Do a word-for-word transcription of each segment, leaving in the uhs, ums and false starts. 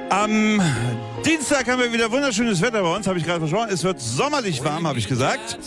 Am Dienstag haben wir wieder wunderschönes Wetter bei uns, habe ich gerade versprochen. Es wird sommerlich warm, habe ich gesagt.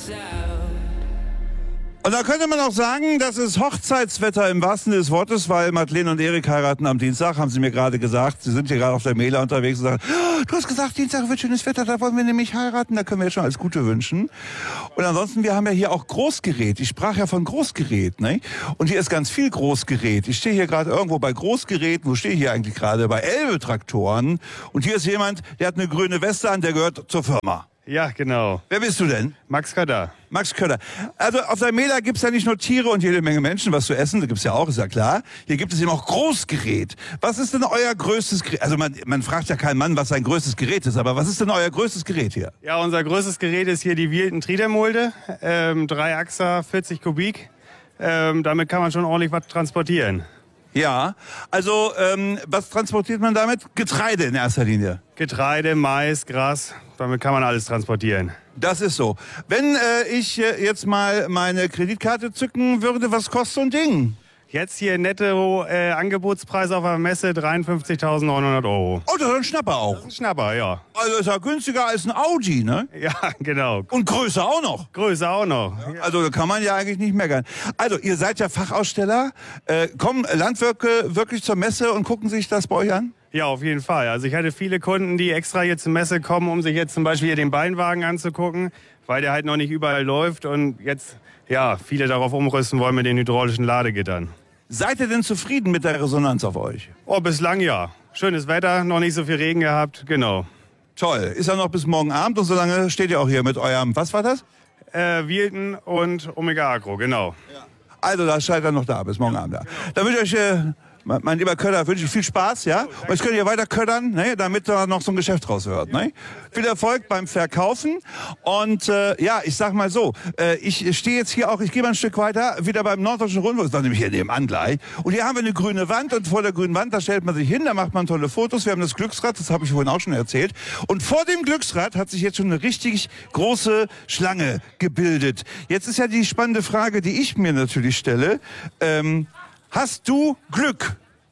Und da könnte man auch sagen, das ist Hochzeitswetter im wahrsten Sinne des Wortes, weil Madeleine und Erik heiraten am Dienstag, haben sie mir gerade gesagt. Sie sind hier gerade auf der Mela unterwegs und sagen, oh, du hast gesagt, Dienstag wird schönes Wetter, da wollen wir nämlich heiraten, da können wir jetzt schon alles Gute wünschen. Und ansonsten, wir haben ja hier auch Großgerät. Ich sprach ja von Großgerät, ne? Und hier ist ganz viel Großgerät. Ich stehe hier gerade irgendwo bei Großgerät. Wo stehe ich hier eigentlich gerade? Bei Elbe-Traktoren. Und hier ist jemand, der hat eine grüne Weste an, der gehört zur Firma. Ja, genau. Wer bist du denn? Max Kötter. Max Kötter. Also auf der Mela gibt's ja nicht nur Tiere und jede Menge Menschen, was zu essen, da gibt's ja auch, ist ja klar. Hier gibt es eben auch Großgerät. Was ist denn euer größtes Gerät? Also man, man fragt ja keinen Mann, was sein größtes Gerät ist, aber was ist denn euer größtes Gerät hier? Ja, unser größtes Gerät ist hier die Wilton Triedermulde, ähm, drei Achser, vierzig Kubik. Ähm, damit kann man schon ordentlich was transportieren. Ja, also ähm, was transportiert man damit? Getreide in erster Linie. Getreide, Mais, Gras, damit kann man alles transportieren. Das ist so. Wenn äh, ich äh, jetzt mal meine Kreditkarte zücken würde, was kostet so ein Ding? Jetzt hier netto äh, Angebotspreis auf der Messe dreiundfünfzigtausendneunhundert Euro. Oh, das ist ein Schnapper auch. Ein Schnapper, ja. Also ist ja günstiger als ein Audi, ne? Ja, genau. Und größer auch noch. Größe auch noch. Ja, also da kann man ja eigentlich nicht meckern. Also ihr seid ja Fachaussteller. Äh, kommen Landwirte wirklich zur Messe und gucken sich das bei euch an? Ja, auf jeden Fall. Also ich hatte viele Kunden, die extra hier zur Messe kommen, um sich jetzt zum Beispiel hier den Beinwagen anzugucken, weil der halt noch nicht überall läuft und jetzt ja viele darauf umrüsten wollen mit den hydraulischen Ladegittern. Seid ihr denn zufrieden mit der Resonanz auf euch? Oh, bislang ja. Schönes Wetter, noch nicht so viel Regen gehabt, genau. Toll. Ist ja noch bis morgen Abend und so lange steht ihr auch hier mit eurem, was war das? Äh, Wilton und Omega Agro, genau. Ja. Also da seid ihr noch da, bis morgen Abend. Ja. Dann wünsche ich euch... Äh, Mein lieber Kötter, wünsche ich viel Spaß, ja? Und jetzt könnt ihr weiter köttern, ne? Damit da noch so ein Geschäft raus wird, ne? Viel Erfolg beim Verkaufen. Und äh, ja, ich sag mal so, äh, ich stehe jetzt hier auch, ich gehe mal ein Stück weiter, wieder beim Norddeutschen Rundfunk, das ist nämlich hier nebenan gleich. Und hier haben wir eine grüne Wand und vor der grünen Wand, da stellt man sich hin, da macht man tolle Fotos. Wir haben das Glücksrad, das habe ich vorhin auch schon erzählt. Und vor dem Glücksrad hat sich jetzt schon eine richtig große Schlange gebildet. Jetzt ist ja die spannende Frage, die ich mir natürlich stelle. Ähm, Hast du Glück?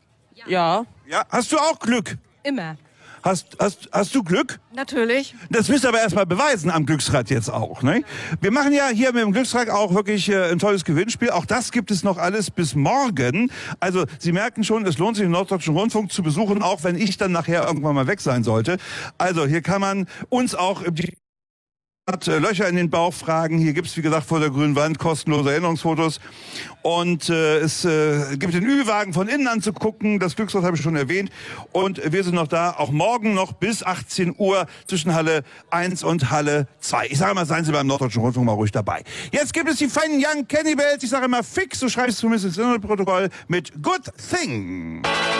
Ja. Ja, hast du auch Glück? Immer. Hast, hast, hast du Glück? Natürlich. Das müsst ihr aber erstmal beweisen am Glücksrad jetzt auch, ne? Wir machen ja hier mit dem Glücksrad auch wirklich äh, ein tolles Gewinnspiel. Auch das gibt es noch alles bis morgen. Also Sie merken schon, es lohnt sich, den Norddeutschen Rundfunk zu besuchen, auch wenn ich dann nachher irgendwann mal weg sein sollte. Also hier kann man uns auch die hat Löcher in den Bauch fragen. Hier gibt's wie gesagt, vor der grünen Wand kostenlose Erinnerungsfotos. Und äh, es äh, gibt den Ü-Wagen von innen anzugucken. Das Glücksrad habe ich schon erwähnt. Und wir sind noch da, auch morgen noch bis achtzehn Uhr zwischen Halle eins und Halle zwei. Ich sage mal, seien Sie beim Norddeutschen Rundfunk mal ruhig dabei. Jetzt gibt es die feinen Young Cannibals. Ich sage immer fix, so schreibe ich es zumindest ins Protokoll mit Good Thing.